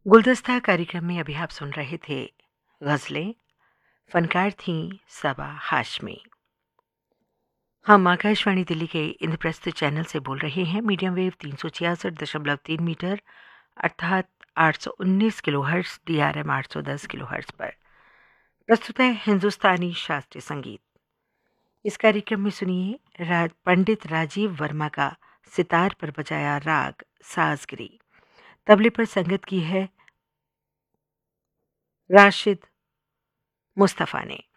गुलदस्ता कार्यक्रम में अभी आप सुन रहे थे गज़लें। फनकार थीं सबा हाशमी। हम आकाशवाणी दिल्ली के इंद्रप्रस्थ चैनल से बोल रहे हैं। मीडियम वेव 366.3 मीटर अर्थात 819 किलोहर्ट्ज़, DRM 810 किलोहर्ट्ज़ पर प्रस्तुत है हिंदुस्तानी शास्त्रीय संगीत। इस कार्यक्रम में सुनिए पंडित राजीव वर्मा का सितार पर बजाया राग साजगिरी। तबले पर संगत की है राशिद मुस्तफ़ा ने।